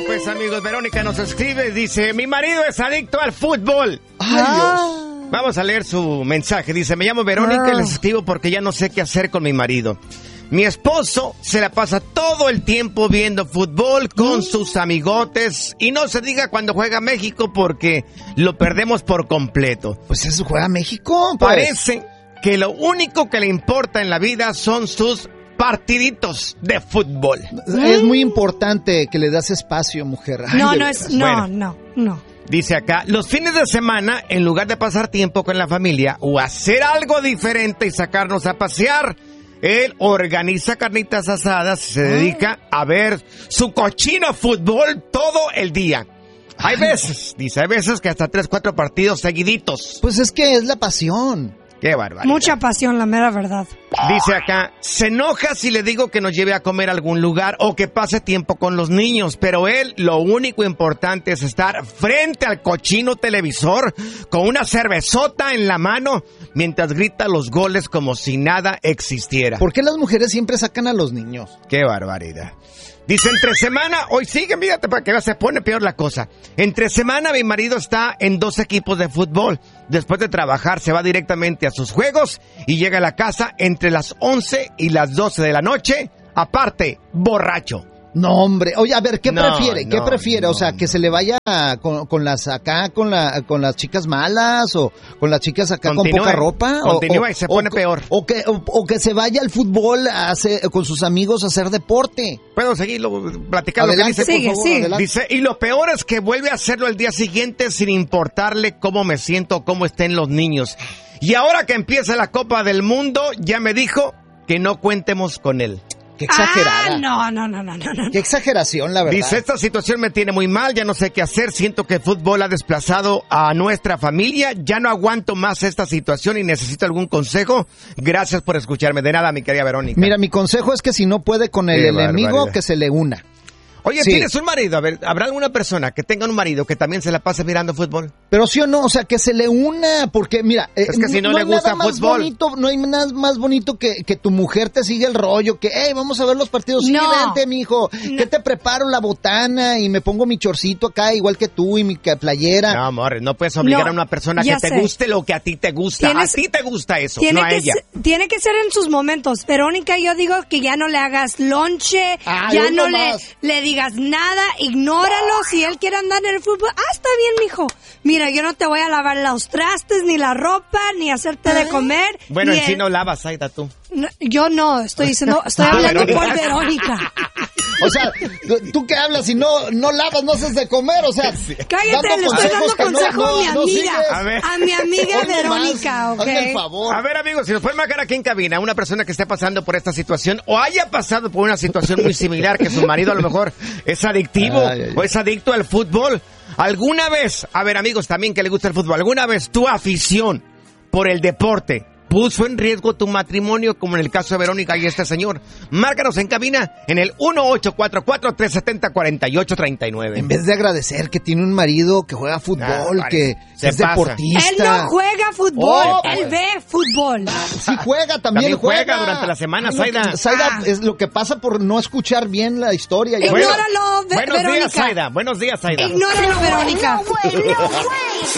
pues amigos, Verónica nos escribe, dice, mi marido es adicto al fútbol. Ay, Dios. Vamos a leer su mensaje. Dice, me llamo Verónica y les escribo porque ya no sé qué hacer con mi marido. Mi esposo se la pasa todo el tiempo viendo fútbol con sus amigotes y no se diga cuando juega México porque lo perdemos por completo. Pues eso juega México, pues. Parece que lo único que le importa en la vida son sus partiditos de fútbol. Es muy importante que le das espacio, mujer. Ay, no. Dice acá, los fines de semana, en lugar de pasar tiempo con la familia o hacer algo diferente y sacarnos a pasear, él organiza carnitas asadas y se dedica a ver su cochino fútbol todo el día. Hay veces que hasta 3-4 partidos seguiditos. Pues es que es la pasión. Qué barbaridad. Mucha pasión, la mera verdad. Dice acá, se enoja si le digo que nos lleve a comer a algún lugar o que pase tiempo con los niños, pero él lo único importante es estar frente al cochino televisor con una cervezota en la mano mientras grita los goles como si nada existiera. ¿Por qué las mujeres siempre sacan a los niños? Qué barbaridad. Dice, entre semana, hoy sigue, fíjate para que se pone peor la cosa. Entre semana mi marido está en 2 equipos de fútbol. Después de trabajar se va directamente a sus juegos y llega a la casa entre las 11 y las 12 de la noche, aparte, borracho. No, hombre. Oye, a ver, ¿qué prefiere? ¿Qué prefiere? O sea, que se le vaya con las chicas malas o con las chicas acá con poca ropa. Continúa y se pone peor. O que se vaya al fútbol con sus amigos a hacer deporte. Puedo seguirlo platicando. Adelante, dice, por favor, adelante. Dice, y lo peor es que vuelve a hacerlo el día siguiente sin importarle cómo me siento o cómo estén los niños. Y ahora que empieza la Copa del Mundo, ya me dijo que no cuentemos con él. Qué exagerada. No. Qué exageración, la verdad. Dice, esta situación me tiene muy mal, ya no sé qué hacer, siento que el fútbol ha desplazado a nuestra familia, ya no aguanto más esta situación y necesito algún consejo. Gracias por escucharme. De nada, mi querida Verónica. Mira, mi consejo es que si no puede con el enemigo, que se le una. Oye, sí. ¿Tienes un marido? A ver, ¿habrá alguna persona que tenga un marido que también se la pase mirando fútbol? Pero sí o no, o sea, que se le una, porque mira, es que si no le gusta fútbol. No hay nada más bonito que tu mujer te siga el rollo, que, vamos a ver los partidos. Sí, vente, mijo, que te preparo la botana y me pongo mi chorcito acá, igual que tú, y mi playera. No, amor, no puedes obligar a una persona que te guste lo que a ti te gusta. A ti te gusta eso, no a ella. Tiene que ser en sus momentos. Verónica, yo digo que ya no le hagas lonche, ya no le digas nada, ignóralo. Si él quiere andar en el fútbol, está bien, mijo. Mira, yo no te voy a lavar los trastes, ni la ropa, ni hacerte de comer. Bueno, en sí no lavas, Aida, tú. No, yo no, estoy hablando por Verónica. O sea, ¿tú qué hablas si no lavas, no haces de comer? O sea, cállate, le estoy dando consejo a mi amiga. A mi amiga Verónica, ¿ok? Hazme el favor. A ver, amigos, si nos pueden marcar aquí en cabina una persona que esté pasando por esta situación o haya pasado por una situación muy similar, que su marido a lo mejor es adictivo o es adicto al fútbol. ¿Alguna vez, a ver, amigos, también que le gusta el fútbol, alguna vez tu afición por el deporte puso en riesgo tu matrimonio, como en el caso de Verónica y este señor? Márcanos en cabina en el 1844-370-4839. En vez de agradecer que tiene un marido que juega fútbol, que es deportista. Él no juega fútbol, él ve fútbol. Sí juega, también juega durante la semana, Zaida. Zaida, es lo que pasa por no escuchar bien la historia. Ignóralo, Verónica. Buenos días, Zaida. Ignóralo, Verónica.